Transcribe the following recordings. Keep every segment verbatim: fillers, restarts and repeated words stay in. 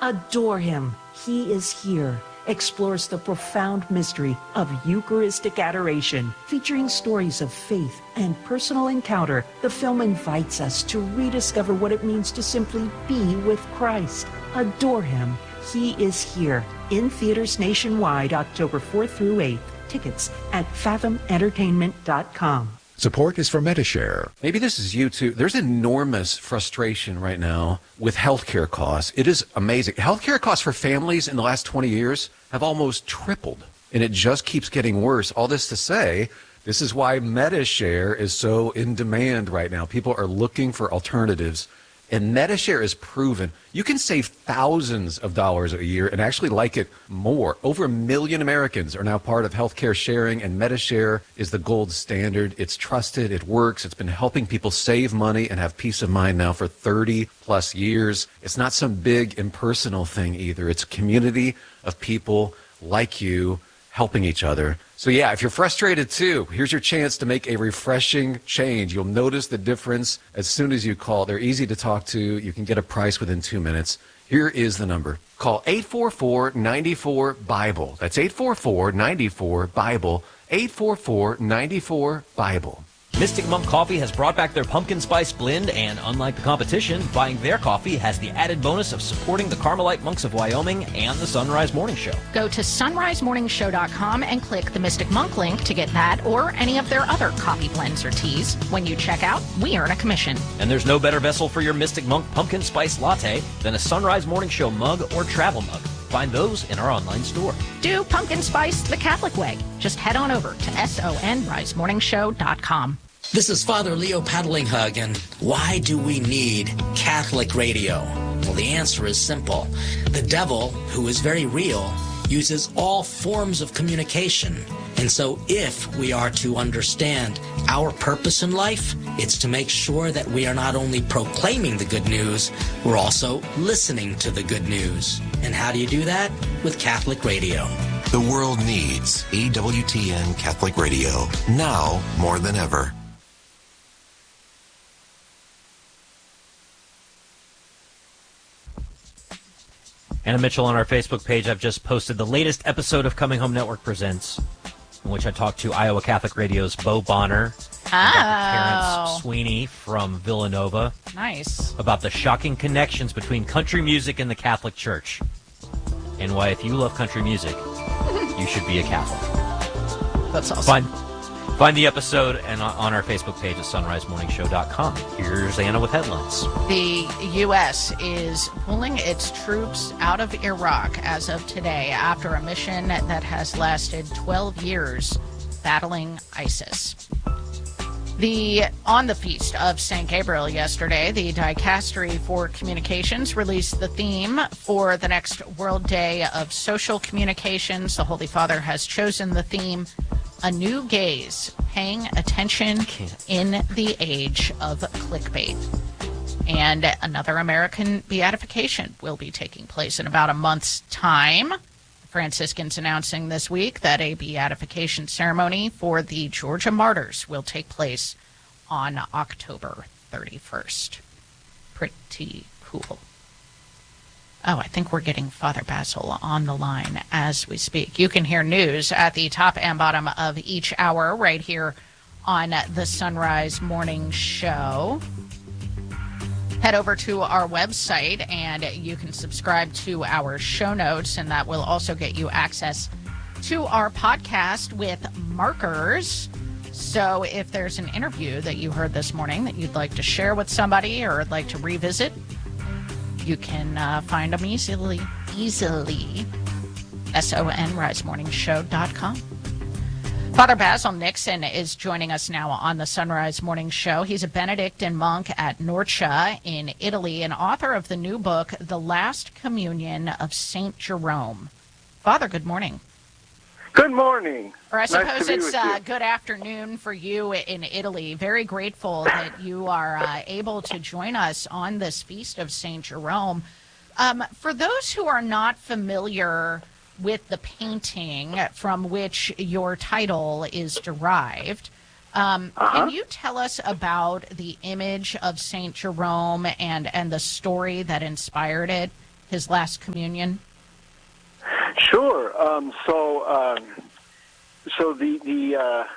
Adore him. He is here. Explores the profound mystery of Eucharistic adoration. Featuring stories of faith and personal encounter, the film invites us to rediscover what it means to simply be with Christ. Adore him. He is here. In theaters nationwide, October fourth through eighth. Tickets at fathom entertainment dot com. Support is for Medi-Share. Maybe this is you too. There's enormous frustration right now with healthcare costs. It is amazing. Healthcare costs for families in the last twenty years have almost tripled, and it just keeps getting worse. All this to say, this is why Medi-Share is so in demand right now. People are looking for alternatives, and Medi-Share is proven. You can save thousands of dollars a year and actually like it more. Over a million Americans are now part of healthcare sharing, and Medi-Share is the gold standard. It's trusted. It works. It's been helping people save money and have peace of mind now for thirty plus years. It's not some big impersonal thing either. It's a community of people like you helping each other. So yeah, if you're frustrated too, here's your chance to make a refreshing change. You'll notice the difference as soon as you call. They're easy to talk to. You can get a price within two minutes. Here is the number. Call eight four four, nine four, BIBLE. That's eight four four, nine four, BIBLE. eight four four, nine four, BIBLE. Mystic Monk Coffee has brought back their pumpkin spice blend, and unlike the competition, buying their coffee has the added bonus of supporting the Carmelite Monks of Wyoming and the Sunrise Morning Show. Go to sunrise morning show dot com and click the Mystic Monk link to get that or any of their other coffee blends or teas. When you check out, we earn a commission. And there's no better vessel for your Mystic Monk pumpkin spice latte than a Sunrise Morning Show mug or travel mug. Find those in our online store. Do pumpkin spice the Catholic way. Just head on over to sunrise morning show dot com. This is Father Leo Paddlinghug, and why do we need Catholic radio? Well, the answer is simple. The devil, who is very real, uses all forms of communication. And so if we are to understand our purpose in life, it's to make sure that we are not only proclaiming the good news, we're also listening to the good news. And how do you do that? With Catholic radio. The world needs E W T N Catholic Radio, now more than ever. Anna Mitchell on our Facebook page. I've just posted the latest episode of Coming Home Network Presents, in which I talked to Iowa Catholic Radio's Bo Bonner oh. and Doctor Terrence Sweeney from Villanova. Nice. About the shocking connections between country music and the Catholic Church, and why if you love country music, you should be a Catholic. That's awesome. Find, find the episode and on our Facebook page at sunrise morning show dot com. Here's Anna with headlines. The U S is pulling its troops out of Iraq as of today after a mission that has lasted twelve years battling ISIS. The on the feast of Saint Gabriel yesterday, the Dicastery for Communications released the theme for the next World Day of Social Communications. The Holy Father has chosen the theme, A New Gaze, Paying Attention in the Age of Clickbait. And another American beatification will be taking place in about a month's time. Franciscans announcing this week that a beatification ceremony for the Georgia martyrs will take place on October thirty-first. Pretty cool. Oh, I think we're getting Father Basil on the line as we speak. You can hear news at the top and bottom of each hour right here on the Sunrise Morning Show. Head over to our website and you can subscribe to our show notes, and that will also get you access to our podcast with markers. So if there's an interview that you heard this morning that you'd like to share with somebody or would like to revisit, you can uh, find them easily, easily, sunrise morning show dot com. Father Basil Nixon is joining us now on the Sunrise Morning Show. He's a Benedictine monk at Norcia in Italy and author of the new book, The Last Communion of Saint Jerome. Father, good morning. Good morning. Or I Nice suppose to be it's with uh, you. good afternoon for you in Italy. Very grateful that you are uh, able to join us on this feast of Saint Jerome. Um, for those who are not familiar with the painting from which your title is derived, um, Uh-huh. can you tell us about the image of Saint Jerome and, and the story that inspired it his last communion? Sure. Um, so, um, so the the, uh,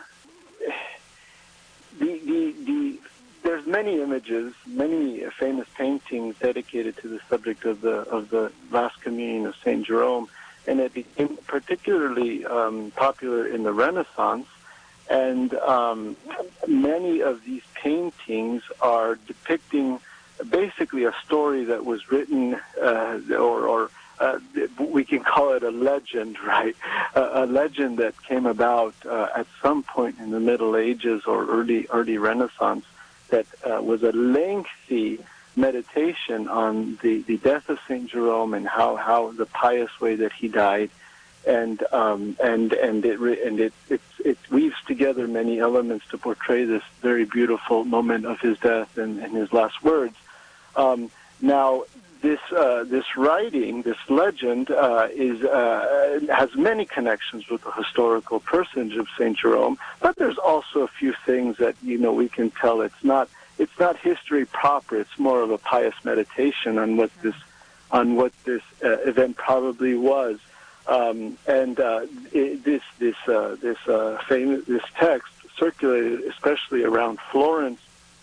the the the there's many images, many famous paintings dedicated to the subject of the of the last communion of Saint Jerome, and it became particularly um, popular in the Renaissance. And um, many of these paintings are depicting basically a story that was written, uh, or, or uh, we can call it a legend, right? A, a legend that came about uh, at some point in the Middle Ages or early early Renaissance that uh, was a lengthy meditation on the, the death of Saint Jerome and how, how the pious way that he died. And um, and and it and it, it it weaves together many elements to portray this very beautiful moment of his death and, and his last words. Um, now, this uh, this writing, this legend, uh, is uh, has many connections with the historical personage of Saint Jerome. But there's also a few things that you know we can tell it's not it's not history proper. It's more of a pious meditation on what this on what this uh, event probably was. Um, and uh, it, this this uh, this uh, famous this text circulated especially around Florence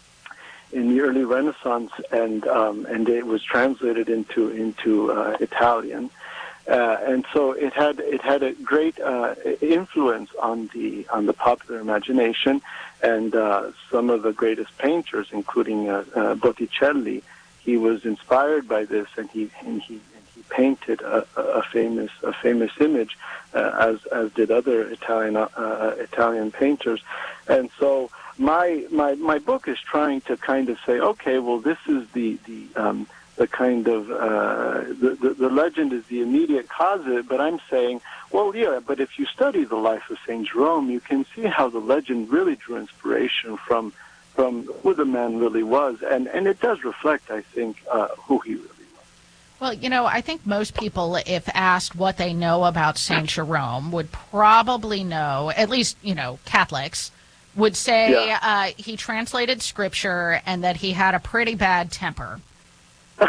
in the early Renaissance, and um, and it was translated into into uh, Italian, uh, and so it had it had a great uh, influence on the on the popular imagination, and uh, some of the greatest painters, including uh, uh, Botticelli, he was inspired by this, and he and he. painted a, a famous a famous image, uh, as as did other Italian uh, Italian painters, and so my my my book is trying to kind of say, okay, well, this is the the um, the kind of uh, the, the the legend is the immediate cause of it, but I'm saying, well, yeah, but if you study the life of Saint Jerome, you can see how the legend really drew inspiration from from who the man really was, and and it does reflect, I think, uh, who he really. Well, you know, I think most people, if asked what they know about Saint Jerome, would probably know, at least, you know, Catholics, would say yeah. uh, he translated scripture and that he had a pretty bad temper. uh,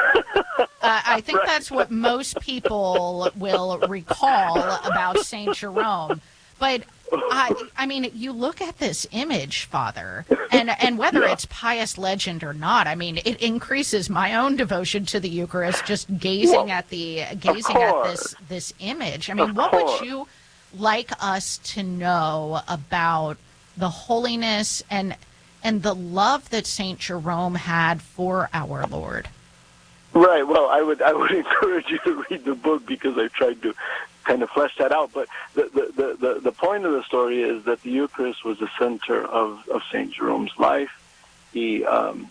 I think right. that's what most people will recall about Saint Jerome. But, I, I mean, you look at this image, Father, and and whether yeah. it's pious legend or not, I mean, it increases my own devotion to the Eucharist just gazing well, at the gazing at this this image. I mean, of what course. would you like us to know about the holiness and and the love that Saint Jerome had for our Lord? Right. Well, I would I would encourage you to read the book because I've tried to kind of flesh that out. But the the, the, the point of the story is that the Eucharist was the center of, of Saint Jerome's life. He um,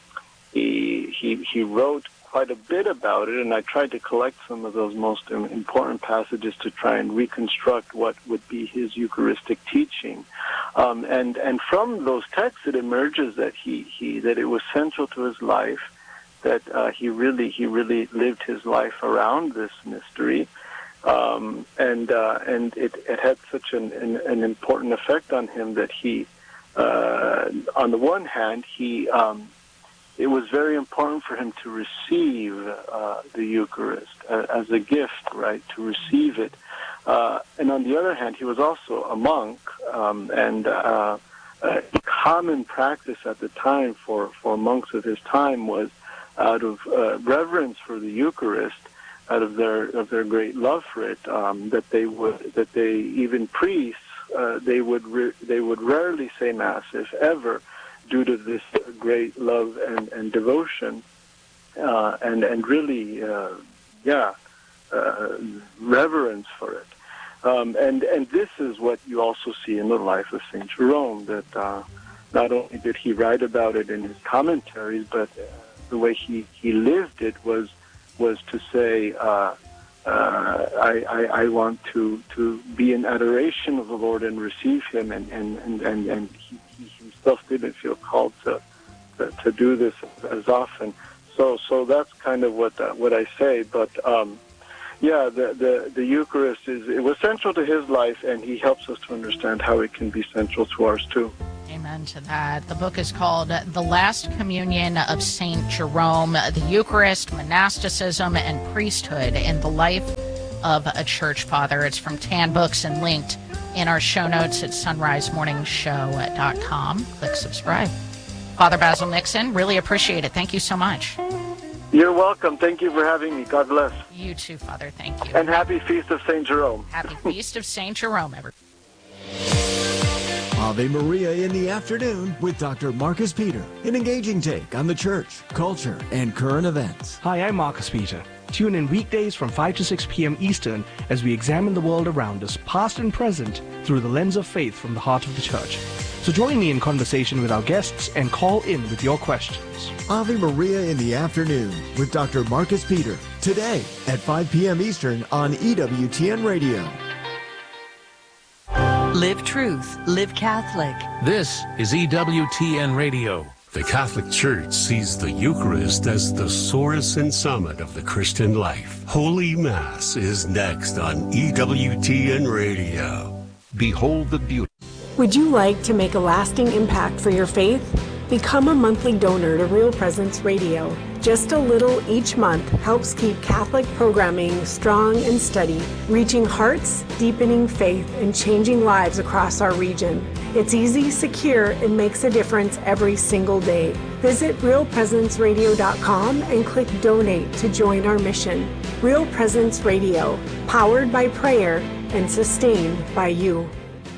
he he he wrote quite a bit about it, and I tried to collect some of those most important passages to try and reconstruct what would be his Eucharistic teaching. Um, and and from those texts, it emerges that he, he that it was central to his life, that uh, he really he really lived his life around this mystery. Um, and uh, and it, it had such an, an, an important effect on him that he, uh, on the one hand, he um, it was very important for him to receive uh, the Eucharist as, as a gift, right? To receive it, uh, and on the other hand, he was also a monk, um, and uh, a common practice at the time for, for monks of his time was, out of uh, reverence for the Eucharist, out of their of their great love for it, um, that they would that they even priests uh, they would re- they would rarely say Mass, if ever, due to this great love and, and devotion, uh, and and really uh, yeah uh, reverence for it, um, and and this is what you also see in the life of Saint Jerome, that uh, not only did he write about it in his commentaries, but uh, the way he, he lived it was. was to say, uh, uh, I, I, I want to, to be in adoration of the Lord and receive Him, and, and, and, and, and he, he himself didn't feel called to, to to do this as often. So so that's kind of what uh, what I say. But um, yeah, the, the the Eucharist is it was central to his life, and he helps us to understand how it can be central to ours too. Amen to that. The book is called The Last Communion of Saint Jerome, the Eucharist, Monasticism, and Priesthood in the Life of a Church Father. It's from Tan Books and linked in our show notes at sunrise morning show dot com. Click subscribe. Father Basil Nixon, really appreciate it. Thank you so much. You're welcome. Thank you for having me. God bless. You too, Father. Thank you. And happy Feast of Saint Jerome. Happy Feast of Saint Jerome, everybody. Ave Maria in the afternoon with Doctor Marcus Peter. An engaging take on the church, culture, and current events. Hi, I'm Marcus Peter. Tune in weekdays from five to six p.m. Eastern as we examine the world around us, past and present, through the lens of faith from the heart of the church. So join me in conversation with our guests and call in with your questions. Ave Maria in the afternoon with Doctor Marcus Peter. Today at five p.m. Eastern on E W T N Radio. Live truth. Live Catholic. This is E W T N Radio. The Catholic Church sees the Eucharist as the source and summit of the Christian life. Holy Mass is next on E W T N Radio. Behold the beauty. Would you like to make a lasting impact for your faith? Become a monthly donor to Real Presence Radio. Just a little each month helps keep Catholic programming strong and steady, reaching hearts, deepening faith, and changing lives across our region. It's easy, secure, and makes a difference every single day. Visit real presence radio dot com and click Donate to join our mission. Real Presence Radio, powered by prayer and sustained by you.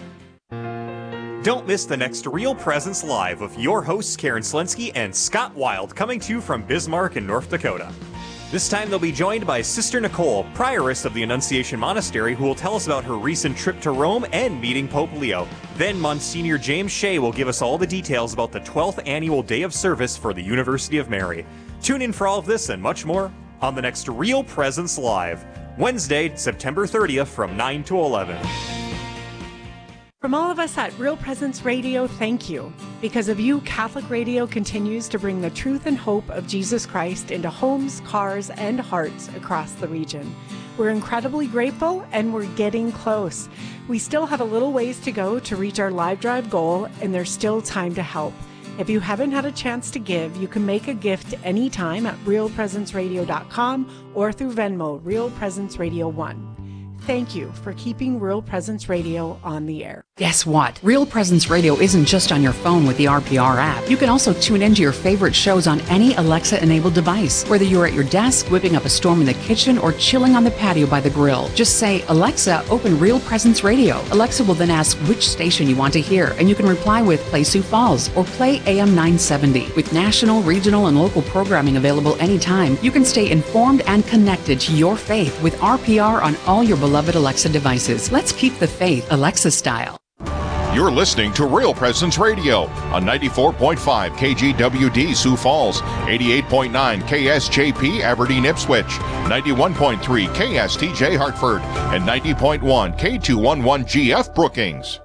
Don't miss the next Real Presence Live with your hosts Karen Slensky and Scott Wild, coming to you from Bismarck in North Dakota. This time they'll be joined by Sister Nicole, prioress of the Annunciation Monastery, who will tell us about her recent trip to Rome and meeting Pope Leo. Then Monsignor James Shea will give us all the details about the twelfth annual Day of Service for the University of Mary. Tune in for all of this and much more on the next Real Presence Live, Wednesday, September thirtieth from nine to eleven. From all of us at Real Presence Radio, thank you. Because of you, Catholic Radio continues to bring the truth and hope of Jesus Christ into homes, cars, and hearts across the region. We're incredibly grateful, and we're getting close. We still have a little ways to go to reach our live drive goal, and there's still time to help. If you haven't had a chance to give, you can make a gift anytime at real presence radio dot com or through Venmo, Real Presence Radio one. Thank you for keeping Real Presence Radio on the air. Guess what? Real Presence Radio isn't just on your phone with the R P R app. You can also tune into your favorite shows on any Alexa-enabled device. Whether you're at your desk, whipping up a storm in the kitchen, or chilling on the patio by the grill, just say, Alexa, open Real Presence Radio. Alexa will then ask which station you want to hear, and you can reply with Play Sioux Falls or Play A M nine seventy. With national, regional, and local programming available anytime, you can stay informed and connected to your faith with R P R on all your beloved Alexa devices. Let's keep the faith Alexa style. You're listening to Real Presence Radio on ninety-four point five K G W D Sioux Falls, eighty-eight point nine K S J P Aberdeen Ipswich, ninety-one point three K S T J Hartford, and ninety point one K two eleven G F Brookings.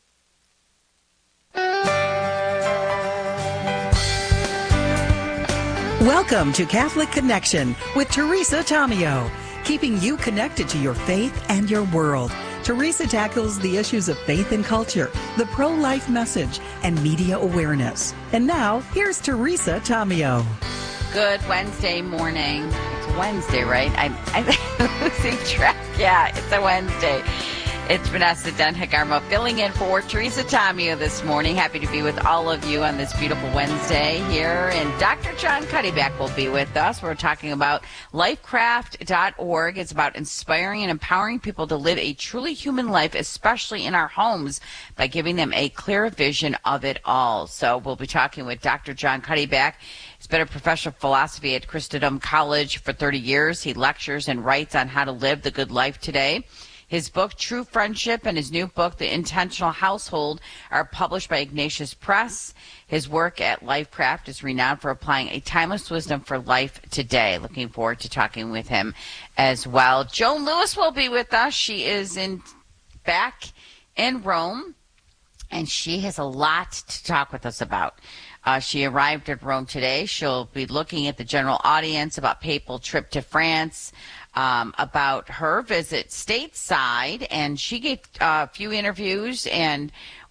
Welcome to Catholic Connection with Teresa Tomeo, keeping you connected to your faith and your world. Teresa tackles the issues of faith and culture, the pro-life message, and media awareness. And now, here's Teresa Tomeo. Good Wednesday morning. It's Wednesday, right? I'm, I'm losing track. Yeah, it's a Wednesday. It's Vanessa Denhick-Armo filling in for Teresa Tomeo this morning. Happy to be with all of you on this beautiful Wednesday here. And Doctor John Cuddyback will be with us. We're talking about lifecraft dot org. It's about inspiring and empowering people to live a truly human life, especially in our homes, by giving them a clear vision of it all. So we'll be talking with Doctor John Cuddyback. He's been a professor of philosophy at Christendom College for thirty years. He lectures and writes on how to live the good life today. His book, True Friendship, and his new book, The Intentional Household, are published by Ignatius Press. His work at Lifecraft is renowned for applying a timeless wisdom for life today. Looking forward to talking with him as well. Joan Lewis will be with us. She is in back in Rome, and she has a lot to talk with us about. Uh, she arrived at Rome today. She'll be looking at the general audience about papal trip to France, Um, about her visit stateside, and she gave uh, a few interviews, and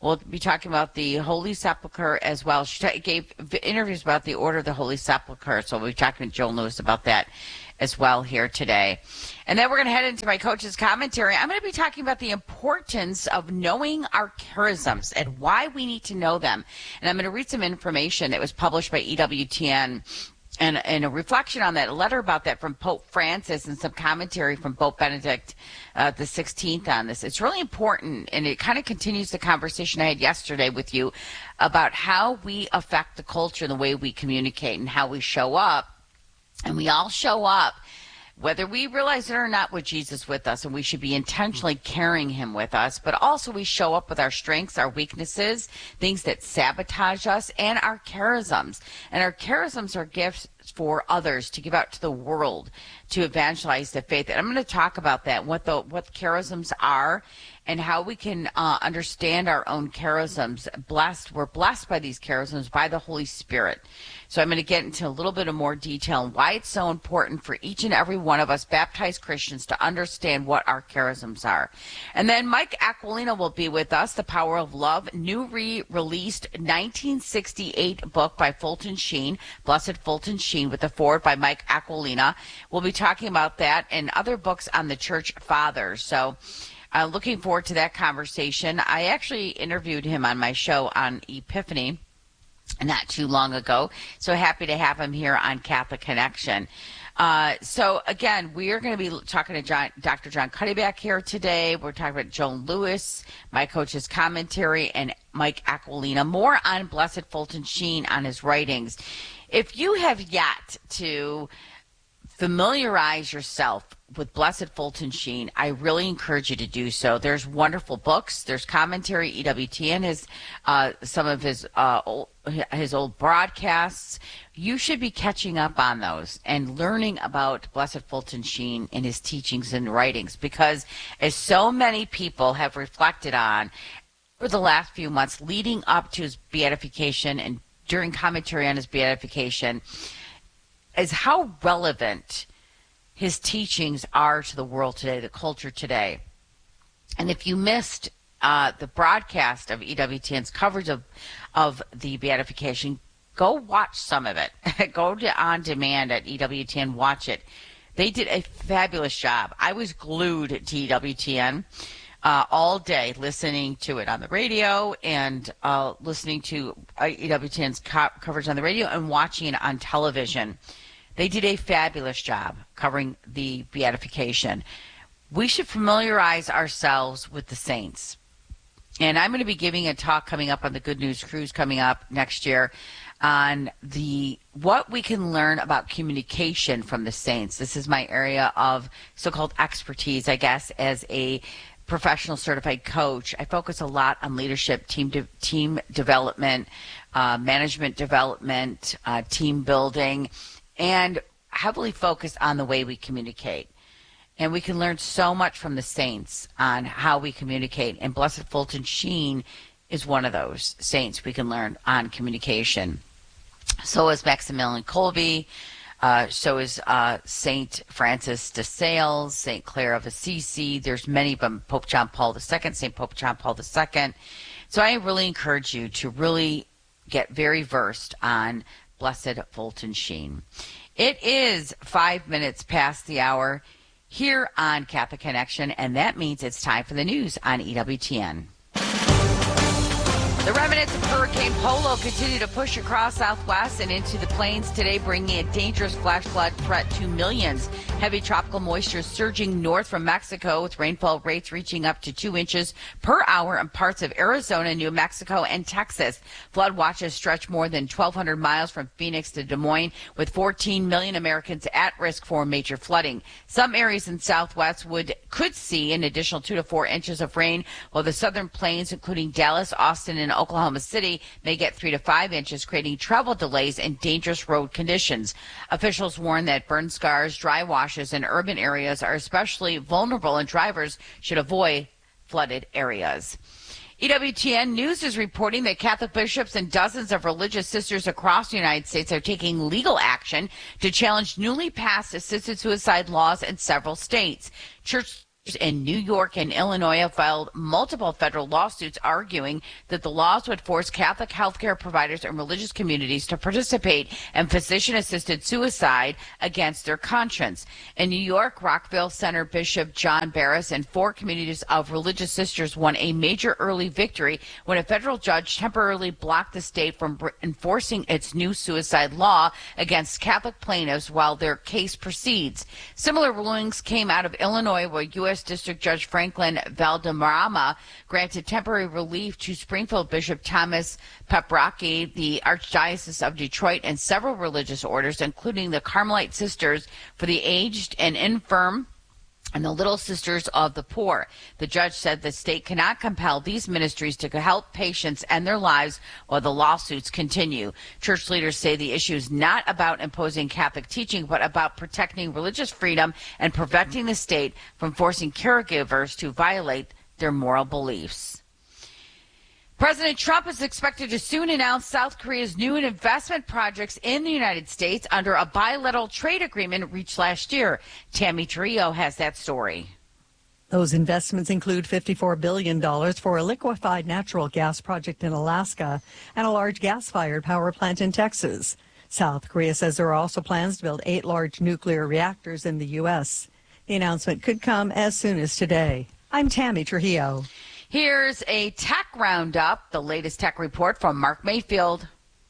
We'll be talking about the Holy Sepulchre as well. She t- gave interviews about the Order of the Holy Sepulchre, so we'll be talking to Joan Lewis about that as well here today. And then we're going to head into my coach's commentary. I'm going to be talking about the importance of knowing our charisms and why we need to know them. And I'm going to read some information that was published by E W T N and, and a reflection on that, a letter about that from Pope Francis and some commentary from Pope Benedict uh, the sixteenth on this. It's really important, and it kind of continues the conversation I had yesterday with you about how we affect the culture, the way we communicate, and how we show up. And we all show up, whether we realize it or not, with Jesus with us, and we should be intentionally carrying him with us. But also we show up with our strengths, our weaknesses, things that sabotage us, and our charisms. And our charisms are gifts for others to give out to the world, to evangelize the faith. And I'm going to talk about that, what the what charisms are, and how we can uh, understand our own charisms. Blessed, we're blessed by these charisms by the Holy Spirit. So I'm going to get into a little bit of more detail on why it's so important for each and every one of us baptized Christians to understand what our charisms are. And then Mike Aquilina will be with us, The Power of Love, new re-released nineteen sixty-eight book by Fulton Sheen, Blessed Fulton Sheen, with a foreword by Mike Aquilina. We'll be talking about that and other books on the Church Fathers. So uh, looking forward to that conversation. I actually interviewed him on my show on Epiphany not too long ago. So happy to have him here on Catholic Connection. Uh, so again, we are going to be talking to John, Doctor John Cuddeback here today. We're talking about Joan Lewis, my coach's commentary, and Mike Aquilina. More on Blessed Fulton Sheen on his writings. If you have yet to familiarize yourself with Blessed Fulton Sheen, I really encourage you to do so. There's wonderful books. There's commentary. E W T N has uh, some of his uh, old, his old broadcasts. You should be catching up on those and learning about Blessed Fulton Sheen and his teachings and writings, because as so many people have reflected on for the last few months leading up to his beatification and during commentary on his beatification, is how relevant his teachings are to the world today, the culture today. And if you missed uh, the broadcast of E W T N's coverage of, of the beatification, go watch some of it. Go to on demand at E W T N, watch it. They did a fabulous job. I was glued to E W T N uh, all day, listening to it on the radio and uh, listening to uh, E W T N's co- coverage on the radio and watching it on television. They did a fabulous job covering the beatification. We should familiarize ourselves with the saints. And I'm going to be giving a talk coming up on the Good News Cruise coming up next year on the what we can learn about communication from the saints. This is my area of so-called expertise, I guess, as a professional certified coach. I focus a lot on leadership, team de- team development, uh, management development, uh, team building, and heavily focused on the way we communicate. And we can learn so much from the saints on how we communicate. And Blessed Fulton Sheen is one of those saints we can learn on communication. So is Maximilian Kolbe. Uh, so is uh, Saint Francis de Sales, Saint Clare of Assisi. There's many of them. Pope John Paul the Second, Saint Pope John Paul the Second. So I really encourage you to really get very versed on Blessed Fulton Sheen. It is five minutes past the hour here on Catholic Connection, and that means it's time for the news on E W T N. The remnants of Hurricane Polo continue to push across Southwest and into the plains today, bringing a dangerous flash flood threat to millions. Heavy tropical moisture surging north from Mexico, with rainfall rates reaching up to two inches per hour in parts of Arizona, New Mexico, and Texas. Flood watches stretch more than twelve hundred miles from Phoenix to Des Moines, with fourteen million Americans at risk for major flooding. Some areas in Southwest would could see an additional two to four inches of rain, while the southern plains, including Dallas, Austin, and Oklahoma City, may get three to five inches, creating travel delays and dangerous road conditions. Officials warn that burn scars, dry washes, and urban areas are especially vulnerable, and drivers should avoid flooded areas. E W T N News is reporting that Catholic bishops and dozens of religious sisters across the United States are taking legal action to challenge newly passed assisted suicide laws in several states. Church in New York and Illinois have filed multiple federal lawsuits arguing that the laws would force Catholic healthcare providers and religious communities to participate in physician-assisted suicide against their conscience. In New York, Rockville Center Bishop John Barris and four communities of religious sisters won a major early victory when a federal judge temporarily blocked the state from enforcing its new suicide law against Catholic plaintiffs while their case proceeds. Similar rulings came out of Illinois, where U S District Judge Franklin Valderrama granted temporary relief to Springfield Bishop Thomas Paprocki, the Archdiocese of Detroit, and several religious orders, including the Carmelite Sisters for the Aged and Infirm and the Little Sisters of the Poor. The judge said the state cannot compel these ministries to help patients end their lives while the lawsuits continue. Church leaders say the issue is not about imposing Catholic teaching, but about protecting religious freedom and preventing the state from forcing caregivers to violate their moral beliefs. President Trump is expected to soon announce South Korea's new investment projects in the United States under a bilateral trade agreement reached last year. Tammy Trio has that story. Those investments include fifty-four billion dollars for a liquefied natural gas project in Alaska and a large gas-fired power plant in Texas. South Korea says there are also plans to build eight large nuclear reactors in the U S. The announcement could come as soon as today. I'm Tammy Trujillo. Here's a tech roundup, the latest tech report from Mark Mayfield.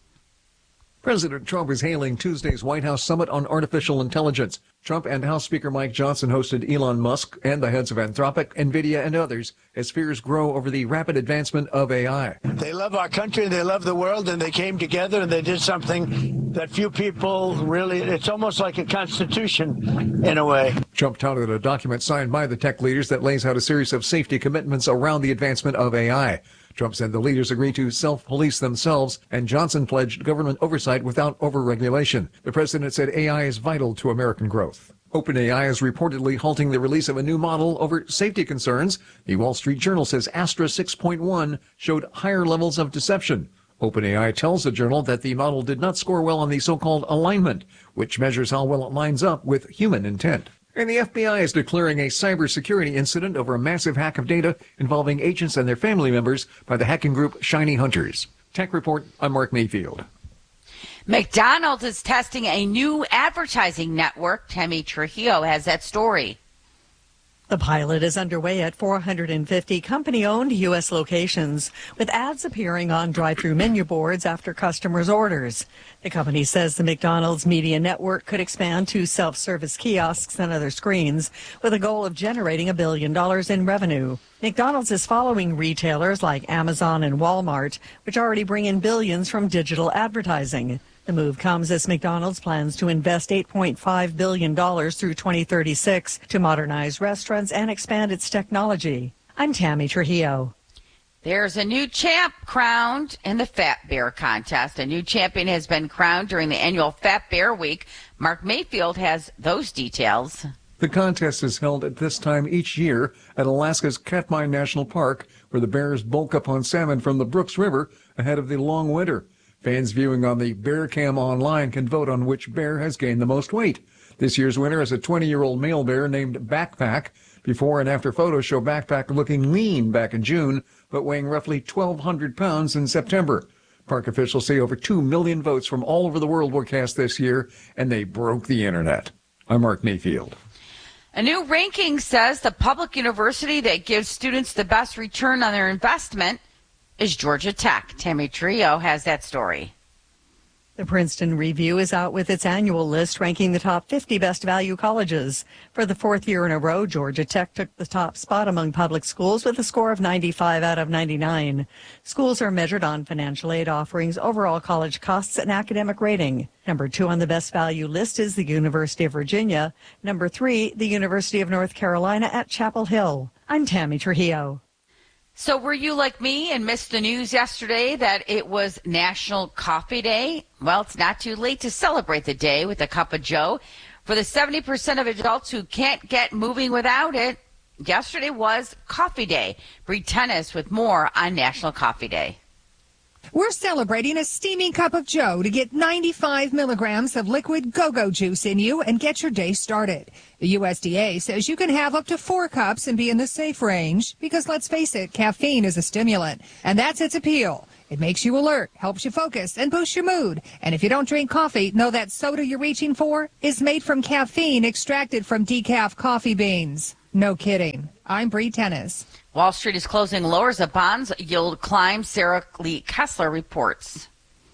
President Trump is hailing Tuesday's White House Summit on Artificial Intelligence. Trump and House Speaker Mike Johnson hosted Elon Musk and the heads of Anthropic, NVIDIA, and others as fears grow over the rapid advancement of A I. They love our country, they love the world, and they came together and they did something that few people really, it's almost like a constitution in a way. Trump touted a document signed by the tech leaders that lays out a series of safety commitments around the advancement of A I. Trump said the leaders agreed to self-police themselves, and Johnson pledged government oversight without overregulation. The president said A I is vital to American growth. OpenAI is reportedly halting the release of a new model over safety concerns. The Wall Street Journal says Astra six point one showed higher levels of deception. OpenAI tells the journal that the model did not score well on the so-called alignment, which measures how well it lines up with human intent. And the F B I is declaring a cybersecurity incident over a massive hack of data involving agents and their family members by the hacking group Shiny Hunters. Tech Report, I'm Mark Mayfield. McDonald's is testing a new advertising network. Tammy Trujillo has that story. The pilot is underway at four hundred fifty company-owned U S locations, with ads appearing on drive-through menu boards after customers' orders. The company says the McDonald's media network could expand to self-service kiosks and other screens, with a goal of generating a billion dollars in revenue. McDonald's is following retailers like Amazon and Walmart, which already bring in billions from digital advertising. The move comes as McDonald's plans to invest eight point five billion dollars through twenty thirty-six to modernize restaurants and expand its technology. I'm Tammy Trujillo. There's a new champ crowned in the Fat Bear contest. A new champion has been crowned during the annual Fat Bear Week. Mark Mayfield has those details. The contest is held at this time each year at Alaska's Katmai National Park, where the bears bulk up on salmon from the Brooks River ahead of the long winter. Fans viewing on the Bear Cam online can vote on which bear has gained the most weight. This year's winner is a twenty-year-old male bear named Backpack. Before and after photos show Backpack looking lean back in June, but weighing roughly twelve hundred pounds in September. Park officials say over two million votes from all over the world were cast this year, and they broke the internet. I'm Mark Mayfield. A new ranking says the public university that gives students the best return on their investment is Georgia Tech. Tammy Trio has that story. The Princeton Review is out with its annual list ranking the top fifty best value colleges. For the fourth year in a row, Georgia Tech took the top spot among public schools with a score of ninety-five out of ninety-nine. Schools are measured on financial aid offerings, overall college costs, and academic rating. Number two on the best value list is the University of Virginia. Number three, the University of North Carolina at Chapel Hill. I'm Tammy Trujillo. So were you like me and missed the news yesterday that it was National Coffee Day? Well, it's not too late to celebrate the day with a cup of joe. For the seventy percent of adults who can't get moving without it, yesterday was Coffee Day. Read tennis with more on National Coffee Day. We're celebrating a steaming cup of joe to get ninety-five milligrams of liquid go-go juice in you and get your day started. The U S D A says you can have up to four cups and be in the safe range because, let's face it, caffeine is a stimulant, and that's its appeal. It makes you alert, helps you focus, and boosts your mood. And if you don't drink coffee, know that soda you're reaching for is made from caffeine extracted from decaf coffee beans. No kidding. I'm Bree Tennis. Wall Street is closing lower as a bonds yield climbs. Sarah Lee Kessler reports.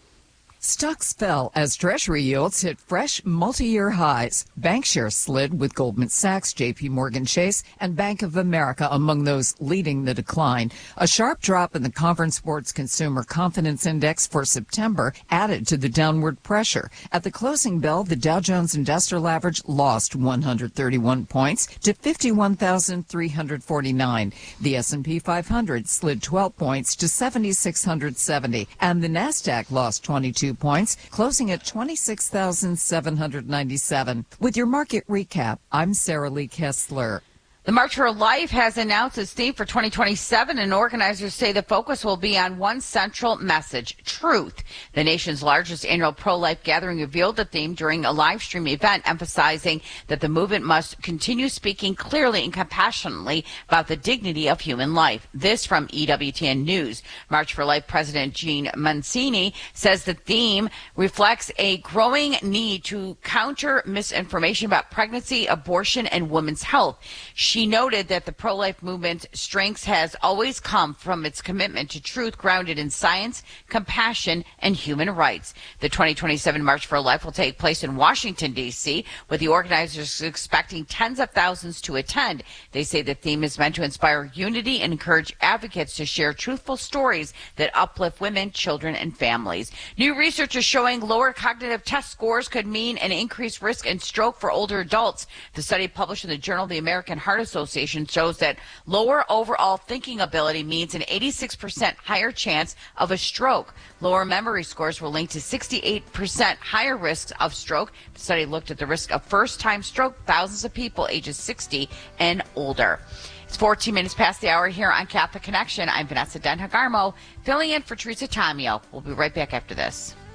Stocks fell as Treasury yields hit fresh multi-year highs. Bank shares slid with Goldman Sachs, J P Morgan Chase, and Bank of America among those leading the decline. A sharp drop in the Conference Board's Consumer Confidence Index for September added to the downward pressure. At the closing bell, the Dow Jones Industrial Average lost one hundred thirty-one points to fifty-one thousand three hundred forty-nine. The S and P five hundred slid twelve points to seven thousand six hundred seventy, and the Nasdaq lost twenty-two points, closing at twenty-six thousand seven hundred ninety-seven. With your market recap, I'm Sarah Lee Kessler. The March for Life has announced its theme for twenty twenty-seven, and organizers say the focus will be on one central message, truth. The nation's largest annual pro-life gathering revealed the theme during a live stream event, emphasizing that the movement must continue speaking clearly and compassionately about the dignity of human life. This from E W T N News. March for Life President Jean Mancini says the theme reflects a growing need to counter misinformation about pregnancy, abortion, and women's health. She She noted that the pro-life movement's strength has always come from its commitment to truth grounded in science, compassion, and human rights. The twenty twenty-seven March for Life will take place in Washington, D C, with the organizers expecting tens of thousands to attend. They say the theme is meant to inspire unity and encourage advocates to share truthful stories that uplift women, children, and families. New research is showing lower cognitive test scores could mean an increased risk in stroke for older adults. The study published in the Journal of the American Heart Association shows that lower overall thinking ability means an eighty-six percent higher chance of a stroke. Lower memory scores were linked to sixty-eight percent higher risks of stroke. The study looked at the risk of first-time stroke, thousands of people ages sixty and older. It's fourteen minutes past the hour here on Catholic Connection. I'm Vanessa Den Hagarmo, filling in for Teresa Tomeo. We'll be right back after this.